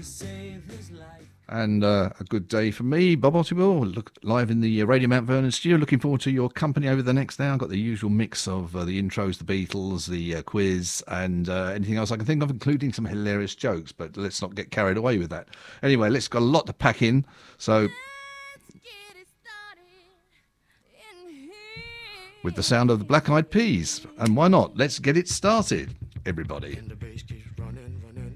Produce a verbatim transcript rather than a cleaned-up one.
And uh, a good day for me, Bob Ottiwell, look live in the uh, Radio Mount Vernon studio. Looking forward to your company over the next hour. I've got the usual mix of uh, the intros, the Beatles, the uh, quiz, and uh, anything else I can think of, including some hilarious jokes. But let's not get carried away with that. Anyway, let's got a lot to pack in. So, with the sound of the Black Eyed Peas, and why not? Let's get it started, everybody.